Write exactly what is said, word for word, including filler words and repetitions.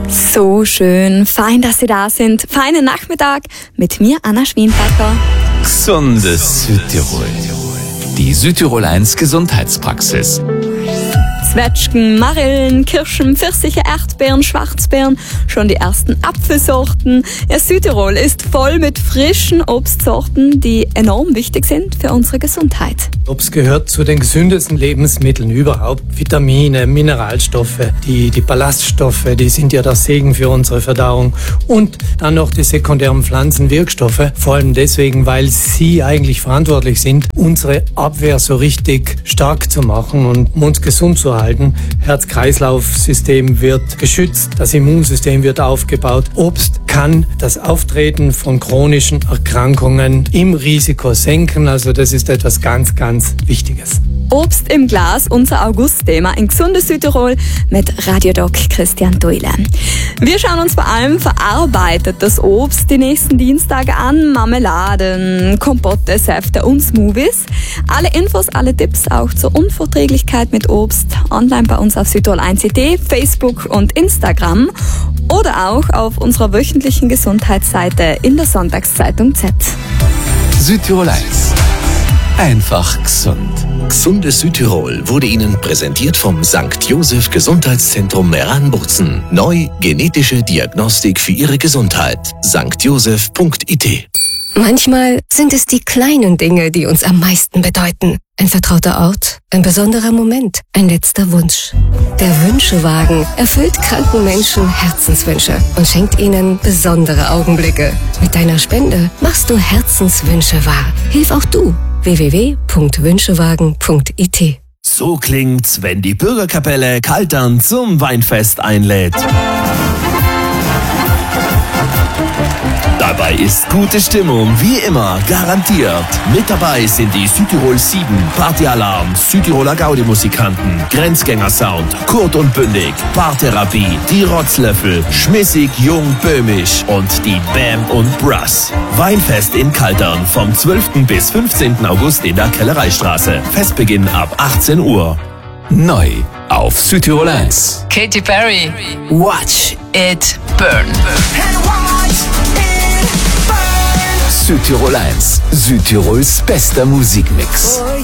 So schön, fein, dass Sie da sind. Feinen Nachmittag mit mir, Anna Schwienbecker. Gesundes Südtirol. Die Südtirol eins Gesundheitspraxis. Zwetschgen, Marillen, Kirschen, Pfirsiche, Erdbeeren, Schwarzbeeren, schon die ersten Apfelsorten. Ja, Südtirol ist voll mit frischen Obstsorten, die enorm wichtig sind für unsere Gesundheit. Obst gehört zu den gesündesten Lebensmitteln überhaupt. Vitamine, Mineralstoffe, die, die Ballaststoffe, die sind ja der Segen für unsere Verdauung. Und dann noch die sekundären Pflanzenwirkstoffe, vor allem deswegen, weil sie eigentlich verantwortlich sind, unsere Abwehr so richtig stark zu machen und uns gesund zu halten. Herz-Kreislauf-System wird geschützt, das Immunsystem wird aufgebaut. Obst kann das Auftreten von chronischen Erkrankungen im Risiko senken. Also das ist etwas ganz, ganz Wichtiges. Obst im Glas, unser August-Thema in Gesundes Südtirol mit Radiodoc Christian Duile. Wir schauen uns vor allem verarbeitetes Obst die nächsten Dienstage an. Marmeladen, Kompotte, Säfte und Smoothies. Alle Infos, alle Tipps auch zur Unverträglichkeit mit Obst online bei uns auf Südtirol eins punkt de, Facebook und Instagram oder auch auf unserer wöchentlichen Gesundheitsseite in der Sonntagszeitung Z. Südtirol eins. Einfach gesund. Gesundes Südtirol wurde Ihnen präsentiert vom Sankt Joseph Gesundheitszentrum Meran-Bozen. Neu genetische Diagnostik für Ihre Gesundheit. sankt joseph punkt i t. Manchmal sind es die kleinen Dinge, die uns am meisten bedeuten. Ein vertrauter Ort, ein besonderer Moment, ein letzter Wunsch. Der Wünschewagen erfüllt kranken Menschen Herzenswünsche und schenkt ihnen besondere Augenblicke. Mit deiner Spende machst du Herzenswünsche wahr. Hilf auch du. w w w punkt wünschewagen punkt i t. So klingt's, wenn die Bürgerkapelle Kaltern zum Weinfest einlädt. Dabei ist gute Stimmung, wie immer, garantiert. Mit dabei sind die Südtirol sieben, Partyalarm, Südtiroler Gaudi-Musikanten, Grenzgänger-Sound, Kurt und Bündig, Paartherapie, die Rotzlöffel, Schmissig, Jung, Böhmisch und die Bam und Brass. Weinfest in Kaltern vom zwölften bis fünfzehnten August in der Kellereistraße. Festbeginn ab achtzehn Uhr. Neu auf Südtirol eins. Katy Perry. Watch it burn. Südtirol eins. Südtirols bester Musikmix.